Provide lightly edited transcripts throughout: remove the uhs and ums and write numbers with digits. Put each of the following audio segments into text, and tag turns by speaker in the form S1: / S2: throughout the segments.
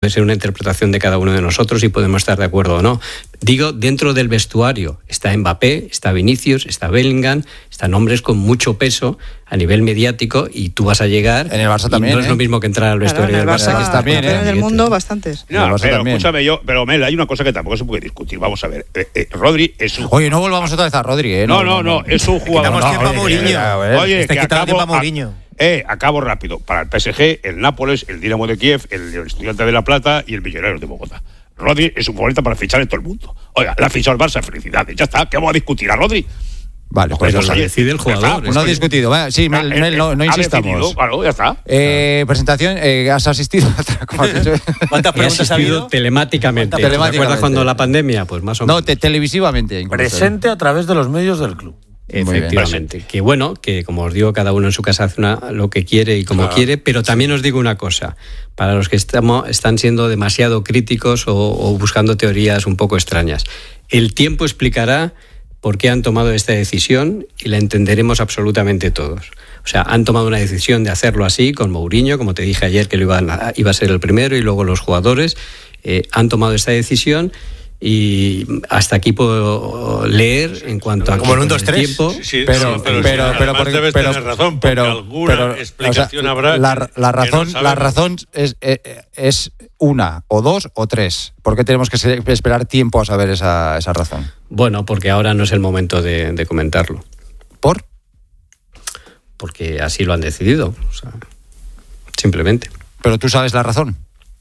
S1: Puede ser una interpretación de cada uno de nosotros y podemos estar de acuerdo o no. Digo, dentro del vestuario está Mbappé, está Vinicius, está Bellingham, están hombres con mucho peso a nivel mediático y tú vas a llegar.
S2: En el Barça también.
S1: No es lo mismo que entrar al vestuario del Barça.
S2: Que está bien,
S3: en el mundo bastantes.
S4: No, pero escúchame, pero Mel, hay una cosa que tampoco se puede discutir. Vamos a ver, Rodri es un...
S2: Oye, no volvamos otra vez a Rodri,
S4: No, es un jugador...
S5: Quitamos tiempo a Mourinho.
S4: Oye, que
S5: Mourinho.
S4: Acabo rápido. Para el PSG, el Nápoles, el Dinamo de Kiev, el Estudiantes de La Plata y el Millonarios de Bogotá. Rodri es un futbolista para fichar en todo el mundo. Oiga, la ha fichado el Barça, felicidades. Ya está, ¿qué vamos a discutir a Rodri?
S2: Vale, pues
S1: lo decide el jugador.
S2: No ha discutido. Sí, Mel, no insistamos.
S4: Definido, claro, ya está.
S2: Presentación, ¿has asistido?
S5: ¿Cuántas preguntas ha habido?
S1: Telemáticamente. ¿Te acuerdas cuando la pandemia? Pues más o menos.
S2: No, televisivamente. Incluso.
S5: Presente a través de los medios del club.
S1: Efectivamente. Que bueno, que como os digo, cada uno en su casa hace lo que quiere y como quiere, pero también os digo una cosa, para los que están siendo demasiado críticos o buscando teorías un poco extrañas. El tiempo explicará por qué han tomado esta decisión y la entenderemos absolutamente todos. O sea, han tomado una decisión de hacerlo así, con Mourinho, como te dije ayer que iba a ser el primero, y luego los jugadores han tomado esta decisión. Y hasta aquí puedo leer en cuanto a
S5: como en un 2-3
S1: tiempo.
S6: Sí, pero debes tener razón, porque alguna explicación habrá.
S2: La razón es una o dos o tres. ¿Por qué tenemos que esperar tiempo a saber esa razón?
S1: Bueno, porque ahora no es el momento de comentarlo.
S2: ¿Por?
S1: Porque así lo han decidido, o sea, simplemente.
S2: ¿Pero tú sabes la razón?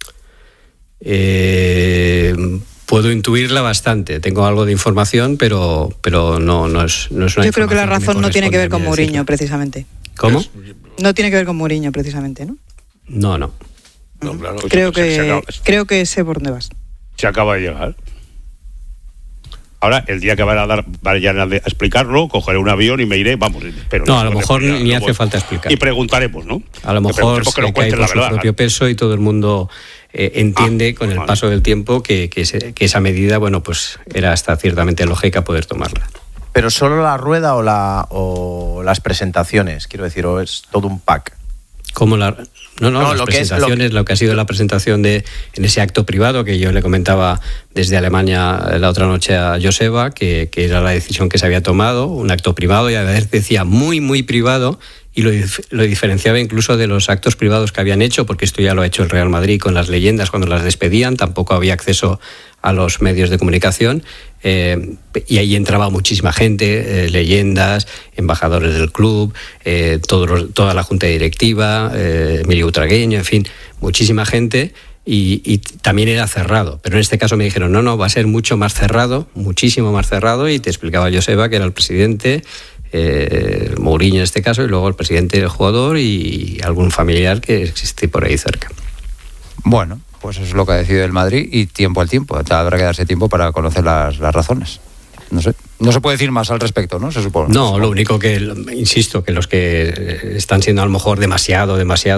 S1: Puedo intuirla bastante, tengo algo de información, pero no es una.
S3: Yo creo que la razón no tiene que ver con Mourinho, precisamente.
S1: ¿Cómo?
S3: No tiene que ver con Mourinho, precisamente, ¿no?
S1: No.
S4: No, claro,
S3: creo que sé por dónde vas.
S4: Se acaba de llegar. Ahora, el día que vayan a explicarlo, cogeré un avión y me iré, vamos. Pero
S1: no, a lo mejor ni hace falta explicar.
S4: Y preguntaremos, ¿no?
S1: A lo mejor se cae por su propio peso y todo el mundo entiende con el paso del tiempo que esa medida, bueno, pues era hasta ciertamente lógica poder tomarla.
S7: Pero solo la rueda o las presentaciones, quiero decir, o es todo un pack.
S1: ¿Cómo las presentaciones, lo que ha sido la presentación en ese acto privado que yo le comentaba desde Alemania la otra noche a Joseba, que era la decisión que se había tomado, un acto privado, y a veces decía muy, muy privado, y lo diferenciaba incluso de los actos privados que habían hecho, porque esto ya lo ha hecho el Real Madrid con las leyendas cuando las despedían, tampoco había acceso a los medios de comunicación, y ahí entraba muchísima gente, leyendas, embajadores del club, toda la junta directiva, Emilio Butragueño, en fin, muchísima gente, y también era cerrado. Pero en este caso me dijeron, no, va a ser mucho más cerrado, muchísimo más cerrado, y te explicaba Joseba, que era el presidente, Mourinho en este caso, y luego el presidente del jugador y algún familiar que existe por ahí cerca.
S2: Bueno, pues eso es lo que ha decidido el Madrid, y tiempo al tiempo. Habrá que darse tiempo para conocer las razones. No sé. No se puede decir más al respecto, ¿no? Se supone.
S1: No, lo único que, insisto, que los que están siendo a lo mejor demasiado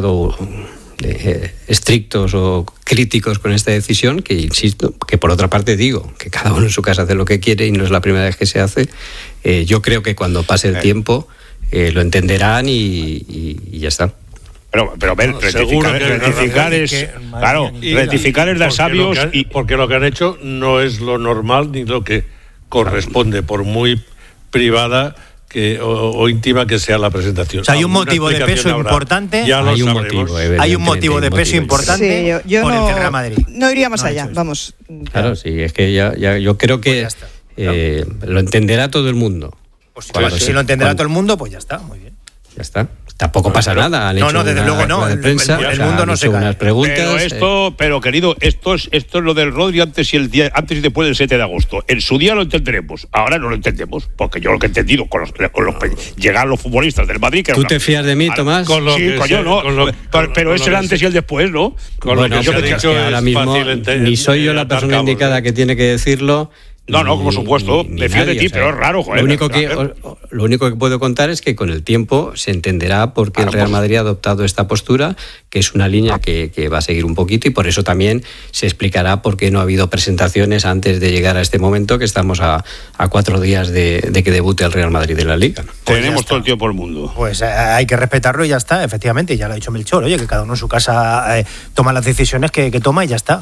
S1: estrictos o críticos con esta decisión, que insisto, que por otra parte digo, que cada uno en su casa hace lo que quiere y no es la primera vez que se hace, yo creo que cuando pase el tiempo lo entenderán y ya está.
S4: Pero ver, rectificar es de sabios,
S6: porque lo que han hecho no es lo normal ni lo que corresponde, por muy privada o íntima que sea la presentación.
S5: O sea, hay un motivo de peso importante.
S6: Hay un motivo
S5: de peso importante por el Real Madrid.
S3: No iría más allá, vamos.
S1: Claro, sí, es que yo creo que lo entenderá todo el mundo.
S5: Si lo entenderá todo el mundo, pues ya está, muy bien.
S1: Ya está. Tampoco pasa nada. Han hecho
S5: desde luego no.
S1: De prensa,
S5: el mundo no se cae.
S1: Unas preguntas.
S4: Pero querido, esto es lo del Rodri antes y después del 7 de agosto. En su día lo entenderemos. Ahora no lo entendemos, porque yo lo que he entendido con los llegar los futbolistas del Madrid.
S1: ¿Tú te fías de mí, Tomás?
S4: Sí, coño, no. Pero es el antes y el después, ¿no?
S1: Bueno, yo he dicho ahora mismo ni soy yo la persona indicada que tiene que decirlo,
S4: No, por supuesto, me de ti, pero es raro, joder.
S1: Lo único que puedo contar es que con el tiempo se entenderá por qué el Real Madrid ha adoptado esta postura, que es una línea que va a seguir un poquito, y por eso también se explicará por qué no ha habido presentaciones antes de llegar a este momento, que estamos a 4 días de que debute el Real Madrid en la Liga, ¿no?
S4: Pues tenemos todo el tiempo del mundo.
S5: Pues hay que respetarlo y ya está, efectivamente, ya lo ha dicho Melchor, oye, que cada uno en su casa toma las decisiones que toma y ya está.